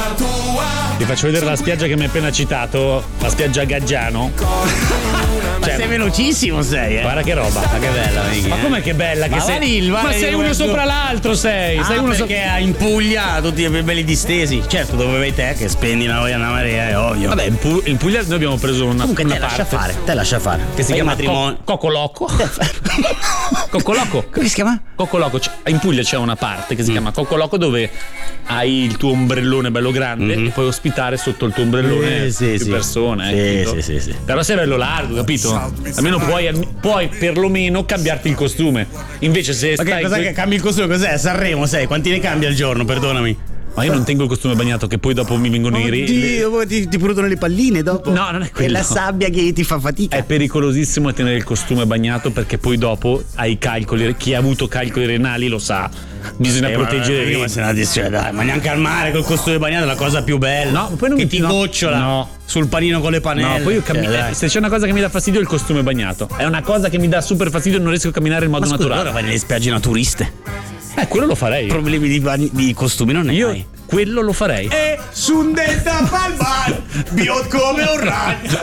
Ti faccio vedere la spiaggia che mi hai appena citato, la spiaggia Gaggiano. Ma sei velocissimo, sei, Guarda che roba. Ma che bella, Ma com'è che bella che sei? Ma sei uno sopra l'altro, sei. Sei uno perché in Puglia tutti belli distesi. Certo, dove vai te che spendi una marea, è ovvio. Vabbè, in Puglia noi abbiamo preso una Comunque una te parte. lascia fare. Che si chiama matrimonio. Cocoloco. Cocoloco. Come si chiama? Cocoloco. In Puglia c'è una parte che si chiama Cocoloco dove hai il tuo ombrellone bello grande e puoi ospitare sotto il tuo ombrellone più persone. Sì. Però sei bello largo, capito? Almeno puoi perlomeno cambiarti il costume. Invece se Ma che cos'è che cambi il costume? Cos'è? Sanremo, sei? Quanti ne cambia al giorno? Perdonami. Ma io non tengo il costume bagnato che poi dopo mi vengono i Oddio, ti prudono le palline dopo. No, non è quello. È la sabbia che ti fa fatica. È pericolosissimo tenere il costume bagnato perché poi dopo hai calcoli. Chi ha avuto calcoli renali lo sa. Bisogna proteggere. Ma neanche al mare col costume bagnato è la cosa più bella. No, poi non che ti gocciola sul panino con le panelle. No, poi io se c'è una cosa che mi dà fastidio è il costume bagnato. È una cosa che mi dà super fastidio e non riesco a camminare in modo naturale. Allora vai nelle spiagge naturiste. Quello lo farei. Problemi di costumi non ne hai. Quello lo farei. E sundetta palmar, biot come un ragno.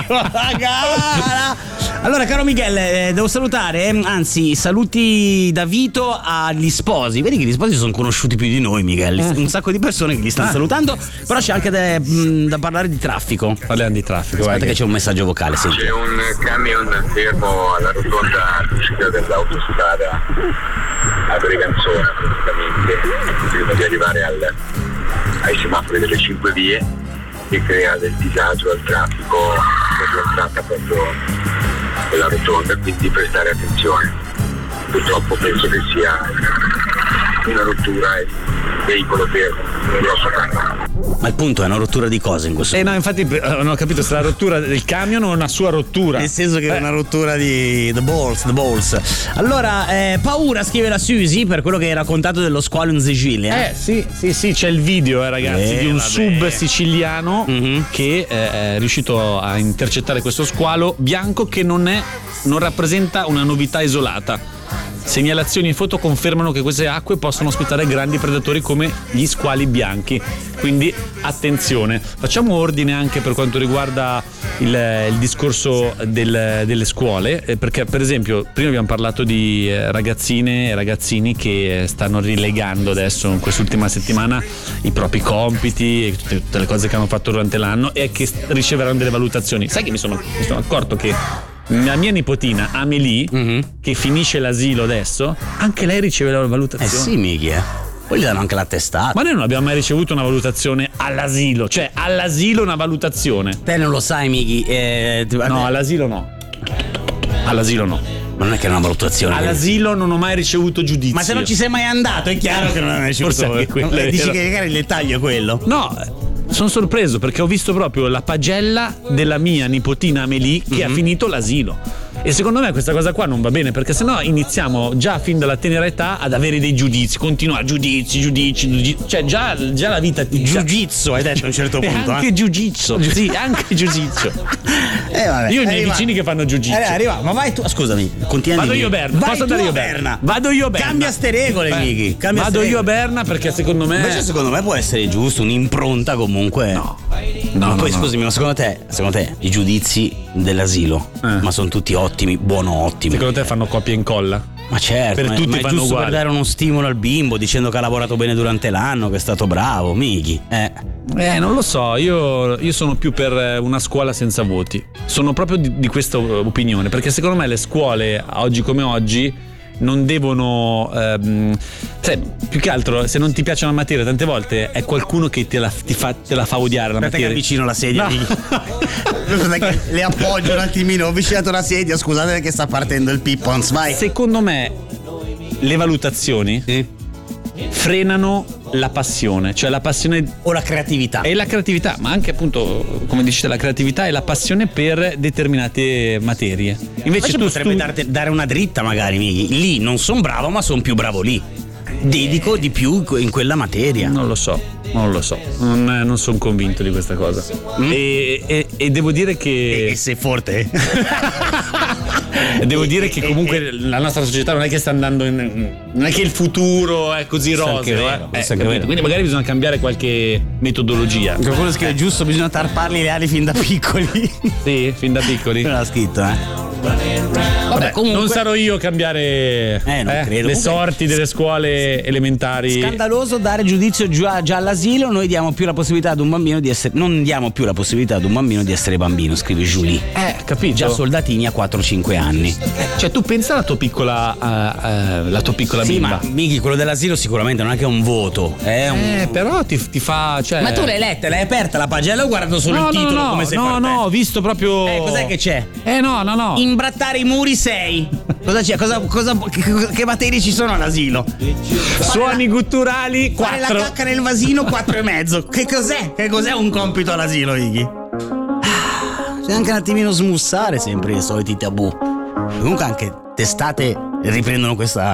Allora, caro Miguel, devo salutare, anzi, saluti da Vito agli sposi. Vedi che gli sposi sono conosciuti più di noi, Miguel. Un sacco di persone che li stanno salutando. Però c'è anche da parlare di traffico. Parliamo di traffico. Aspetta che c'è un messaggio vocale, senti. C'è un camion fermo alla rotonda all'uscita dell'autostrada a Breganzona, praticamente, prima di arrivare ai semafori delle 5 vie, che crea del disagio al traffico per l'entrata proprio della rotonda, quindi prestare attenzione. Purtroppo penso che sia una rottura e il veicolo fermo, un grosso camion. Ma il punto è una rottura di cosa in questo no, infatti non ho capito se la rottura del camion o una sua rottura. Nel senso che è una rottura di the balls. Allora, paura, scrive la Susi per quello che hai raccontato dello squalo in Sicilia. Sì, c'è il video, ragazzi, di un sub siciliano che è riuscito a intercettare questo squalo bianco che non rappresenta una novità isolata. Segnalazioni e foto confermano che queste acque possono ospitare grandi predatori come gli squali bianchi, quindi attenzione. Facciamo ordine anche per quanto riguarda il discorso delle scuole, perché per esempio prima abbiamo parlato di ragazzine e ragazzini che stanno rilegando adesso in quest'ultima settimana i propri compiti e tutte le cose che hanno fatto durante l'anno e che riceveranno delle valutazioni. Sai che mi sono accorto che la mia nipotina Amelie, che finisce l'asilo adesso, anche lei riceve la valutazione. Sì, Mighi, poi gli danno anche l'attestato. Ma noi non abbiamo mai ricevuto una valutazione all'asilo, cioè all'asilo una valutazione. Te non lo sai, Mighi. No, all'asilo no. All'asilo no. Ma non è che è una valutazione. All'asilo non ho mai ricevuto giudizio. Ma se non ci sei mai andato è chiaro che non hai mai ricevuto. Forse anche quello è dici vero. che magari il dettaglio è quello. No, sono sorpreso perché ho visto proprio la pagella della mia nipotina Amelie che ha finito l'asilo. E secondo me questa cosa qua non va bene, perché sennò iniziamo già fin dalla tenera età ad avere dei giudizi, continuare giudizi, cioè già la vita ti Giu-jitsu hai detto a un certo punto. Anche giu-jitsu, sì, anche giu-jitsu. Vabbè, io ho i miei vicini che fanno giu-jitsu. Arriva, ma vai tu, scusami, continua. Vado io a Berna. Vai Posso andare io a Berna? Vado io a Berna. Cambia ste regole, Mighi. Vado io a Berna perché secondo me. Invece secondo me può essere giusto, un'impronta comunque. No. Ma poi scusami, ma secondo te i giudizi dell'asilo, ma sono tutti ottimi, ottimi. Secondo te fanno copia e incolla? Ma certo, per tutti ma è fanno giusto uguale. Per dare uno stimolo al bimbo dicendo che ha lavorato bene durante l'anno, che è stato bravo, Mighi. Non lo so, io sono più per una scuola senza voti. Sono proprio di questa opinione, perché secondo me le scuole oggi come oggi non devono più che altro, se non ti piace una materia tante volte è qualcuno che te la fa odiare la materia. Che avvicino la sedia, le appoggio un attimino, ho avvicinato la sedia, scusate perché sta partendo il Pippons, vai. Secondo me le valutazioni frenano la passione, cioè la passione o la creatività. E la creatività, ma anche appunto, come dici, la creatività e la passione per determinate materie. Invece tu potrebbe dare una dritta magari, Mighi. Lì non sono bravo, ma sono più bravo lì. Dedico di più in quella materia. Non lo so. Non sono convinto di questa cosa. E devo dire che. E sei forte? Devo dire che comunque la nostra società non è che sta andando non è che il futuro è così roseo. Quindi magari bisogna cambiare qualche metodologia. Qualcuno scrive giusto, bisogna tarparli le ali fin da piccoli. Sì, fin da piccoli. Non l'ha scritto, Vabbè, comunque, non sarò io a cambiare non credo. le sorti delle scuole elementari. Scandaloso dare giudizio già all'asilo. Noi diamo più la possibilità ad un bambino di essere. Non diamo più la possibilità ad un bambino di essere bambino, scrive Julie. Capito? Già soldatini a 4-5 anni. Cioè, tu pensa alla tua piccola sì, bimba. ma Miki, quello dell'asilo sicuramente non è che è un voto. Però ti fa. Cioè... Ma tu l'hai letta, l'hai aperta la pagella o guardato solo il titolo come se ho visto proprio. Cos'è che c'è? No. Imbrattare i muri 6. Cosa c'è? Che materie ci sono all'asilo? Suoni gutturali 4. Fare la cacca nel vasino 4,5. Che cos'è? Che cos'è un compito all'asilo, Iggy? C'è anche un attimino smussare sempre i soliti tabù. Comunque anche testate riprendono questa